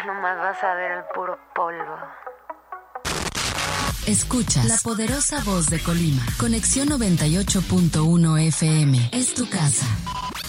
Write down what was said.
nomás vas a ver el puro polvo. Escuchas la poderosa voz de Colima. Conexión 98.1 FM. Es tu casa.